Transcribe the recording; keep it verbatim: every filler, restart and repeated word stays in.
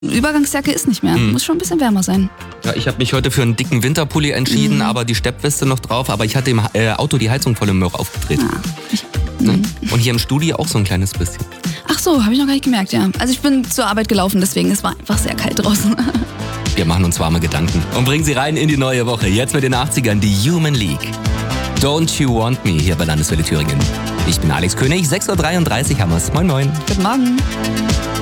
Übergangsjacke ist nicht mehr. Hm. Muss schon ein bisschen wärmer sein. Ja, ich habe mich heute für einen dicken Winterpulli entschieden, Mhm. aber die Steppweste noch drauf. Aber ich hatte im äh, Auto die Heizung voll im Möhr aufgedreht. Ah, ich, Ne? mhm. Und hier im Studio auch so ein kleines bisschen. Ach so, habe ich noch gar nicht gemerkt, ja. Also ich bin zur Arbeit gelaufen, deswegen es war einfach sehr kalt draußen. Wir machen uns warme Gedanken und bringen sie rein in die neue Woche. Jetzt mit den achtzigern, die Human League. Don't You Want Me hier bei Landeswelle Thüringen. Ich bin Alex König, sechs Uhr dreiunddreißig haben wir's. Moin moin. Guten Morgen.